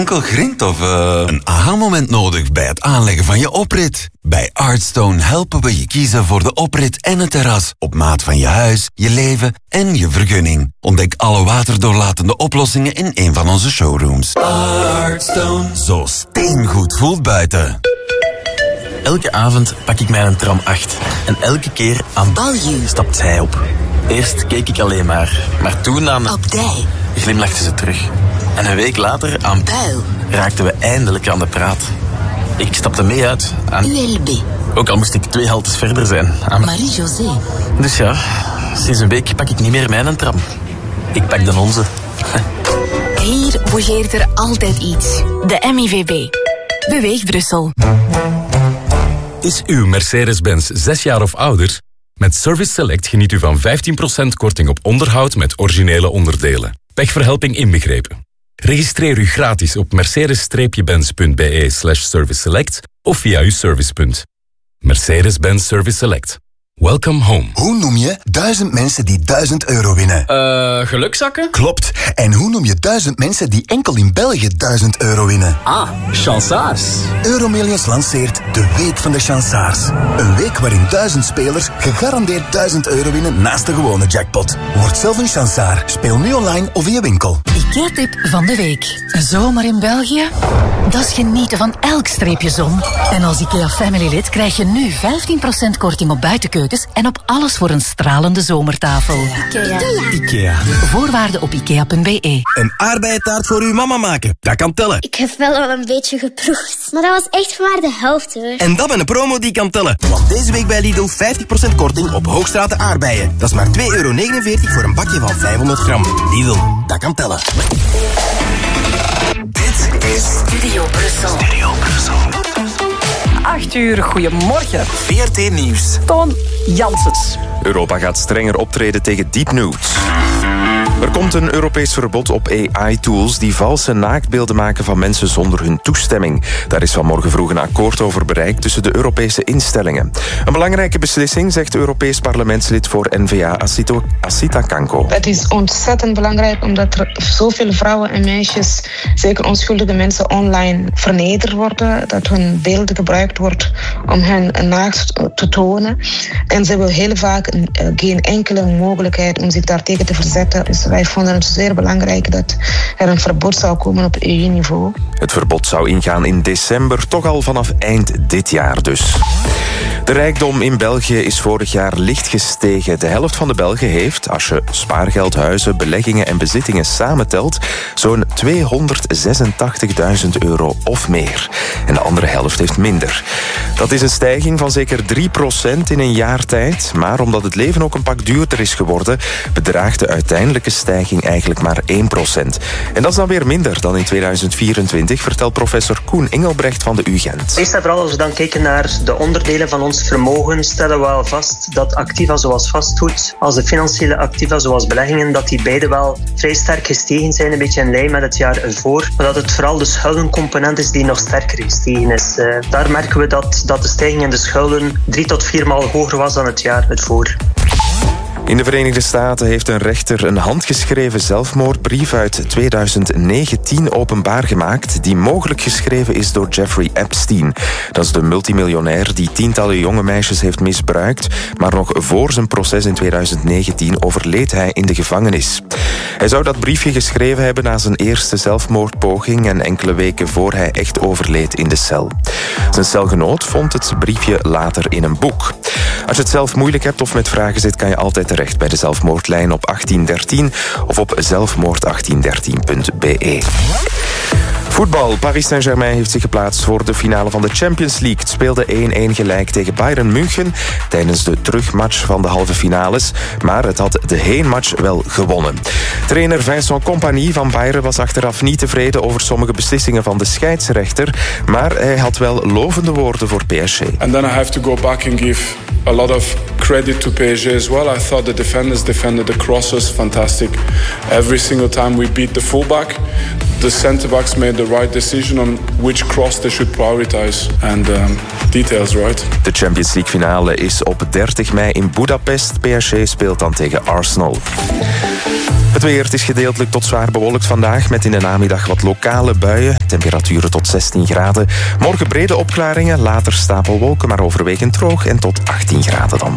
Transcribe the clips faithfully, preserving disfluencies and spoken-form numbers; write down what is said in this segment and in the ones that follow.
enkel grind of uh, een aha-moment nodig bij het aanleggen van je oprit? Bij Artstone helpen we je kiezen voor de oprit en het terras op maat van je huis, je leven en je vergunning. Ontdek alle waterdoorlatende oplossingen in een van onze showrooms. Artstone. Zo steengoed voelt buiten. Elke avond pak ik mij een tram acht. En elke keer aan Balju stapt zij op. Eerst keek ik alleen maar. Maar toen aan... Op dij. Glimlachte ze terug. En een week later aan Buil. Raakten we eindelijk aan de praat. Ik stapte mee uit aan... U L B. Ook al moest ik twee haltes verder zijn. Aan... Marie-José. Dus ja, sinds een week pak ik niet meer mijn tram. Ik pak de onze. Hier bougeert er altijd iets. De M I V B. Beweeg Brussel. Is uw Mercedes-Benz zes jaar of ouder? Met Service Select geniet u van vijftien procent korting op onderhoud met originele onderdelen. Pechverhelping inbegrepen. Registreer u gratis op mercedes-benz.be slash service select of via uw servicepunt. Mercedes-Benz Service Select. Welcome home. Hoe noem je duizend mensen die duizend euro winnen? Eh, uh, gelukzakken? Klopt. En hoe noem je duizend mensen die enkel in België duizend euro winnen? Ah, chansaars. Euromillions lanceert de Week van de Chansaars. Een week waarin duizend spelers gegarandeerd duizend euro winnen naast de gewone jackpot. Word zelf een chansaar. Speel nu online of in je winkel. IKEA-tip van de week. Een zomer in België? Dat is genieten van elk streepje zon. En als IKEA Family lid krijg je nu vijftien procent korting op buitenkeukens en op alles voor een stralende zomertafel. IKEA. IKEA. Voorwaarden op ikea punt be. Een aardbeientaart voor uw mama maken. Dat kan tellen. Ik heb wel al een beetje geproefd, maar dat was echt maar de helft hoor. En dat met een promo die kan tellen. Want deze week bij Lidl vijftig procent korting op Hoogstraten aardbeien. Dat is maar twee euro negenenveertig voor een bakje van vijfhonderd gram. Lidl, dat kan tellen. Dit is Studio Brussel. Studio Brussel. acht uur, goedemorgen. V R T Nieuws. Toon Janssens. Europa gaat strenger optreden tegen deep nudes. Er komt een Europees verbod op A I-tools die valse naaktbeelden maken van mensen zonder hun toestemming. Daar is vanmorgen vroeg een akkoord over bereikt tussen de Europese instellingen. Een belangrijke beslissing, zegt Europees parlementslid voor N V A Asito, Asita Kanko. Het is ontzettend belangrijk omdat er zoveel vrouwen en meisjes, zeker onschuldige mensen, online vernederd worden. Dat hun beelden gebruikt wordt om hen naakt te tonen. En ze hebben heel vaak geen enkele mogelijkheid om zich daartegen te verzetten. Dus wij vonden het zeer belangrijk dat er een verbod zou komen op E U-niveau. Het verbod zou ingaan in december, toch al vanaf eind dit jaar dus. De rijkdom in België is vorig jaar licht gestegen. De helft van de Belgen heeft, als je spaargeld, huizen, beleggingen en bezittingen samentelt, zo'n tweehonderdzesentachtigduizend euro of meer. En de andere helft heeft minder. Dat is een stijging van zeker drie procent in een jaar tijd. Maar omdat het leven ook een pak duurder is geworden, bedraagt de uiteindelijke stijging eigenlijk maar één procent. En dat is dan weer minder dan in tweeduizend vierentwintig, vertelt professor Koen Engelbrecht van de U Gent. Eerst en vooral als we dan kijken naar de onderdelen van ons vermogen, stellen we wel vast dat activa zoals vastgoed, als de financiële activa zoals beleggingen, dat die beide wel vrij sterk gestegen zijn, een beetje in lijn met het jaar ervoor. Maar dat het vooral de schuldencomponent is die nog sterker gestegen is. Uh, daar merken we dat, dat de stijging in de schulden drie tot vier maal hoger was dan het jaar ervoor. In de Verenigde Staten heeft een rechter een handgeschreven zelfmoordbrief uit tweeduizend negentien openbaar gemaakt, die mogelijk geschreven is door Jeffrey Epstein. Dat is de multimiljonair die tientallen jonge meisjes heeft misbruikt, maar nog voor zijn proces in tweeduizend negentien overleed hij in de gevangenis. Hij zou dat briefje geschreven hebben na zijn eerste zelfmoordpoging en enkele weken voor hij echt overleed in de cel. Zijn celgenoot vond het briefje later in een boek. Als je het zelf moeilijk hebt of met vragen zit, kan je altijd terecht bij de zelfmoordlijn op achttien dertien of op zelfmoord achttien dertien punt be. Voetbal. Paris Saint-Germain heeft zich geplaatst voor de finale van de Champions League. Het speelde één-één gelijk tegen Bayern München tijdens de terugmatch van de halve finales. Maar het had de heenmatch wel gewonnen. Trainer Vincent Kompany van Bayern was achteraf niet tevreden over sommige beslissingen van de scheidsrechter. Maar hij had wel lovende woorden voor P S G. And then I have to go back and give a lot of credit credit to P S G as well. I thought the defenders defended the crosses fantastic. Every single time we beat the fullback, the centre-backs made the right decision on which cross they should prioritize. And um, details, right? De Champions League finale is op dertig mei in Budapest. P S G speelt dan tegen Arsenal. Het weer, het is gedeeltelijk tot zwaar bewolkt vandaag, met in de namiddag wat lokale buien. Temperaturen tot zestien graden. Morgen brede opklaringen, later stapelwolken, maar overwegend droog en tot achttien graden dan.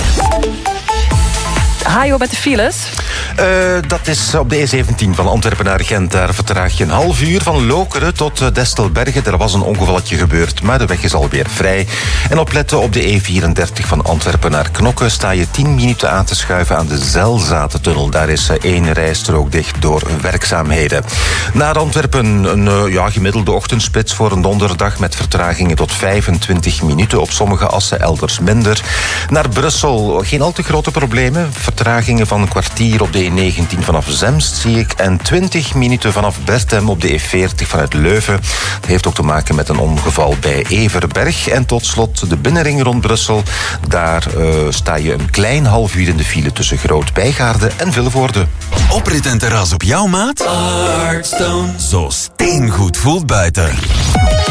Hajo met de files. Uh, dat is op de E zeventien van Antwerpen naar Gent. Daar vertraag je een half uur van Lokeren tot uh, Destelbergen. Er was een ongevalletje gebeurd, maar de weg is alweer vrij. En opletten, op de E vierendertig van Antwerpen naar Knokke sta je tien minuten aan te schuiven aan de Zelzatentunnel. Daar is uh, één rijstrook dicht door werkzaamheden. Naar Antwerpen een uh, ja, gemiddelde ochtendspits voor een donderdag met vertragingen tot vijfentwintig minuten. Op sommige assen elders minder. Naar Brussel geen al te grote problemen. Vertragingen van een kwartier op de E negentien vanaf Zemst zie ik en twintig minuten vanaf Bertem op de E veertig vanuit Leuven. Dat heeft ook te maken met een ongeval bij Everberg. En tot slot de binnenring rond Brussel. Daar uh, sta je een klein half uur in de file tussen Groot-Bijgaarde en Vilvoorde. Oprit en terras op jouw maat? Artstone. Zo steengoed voelt buiten.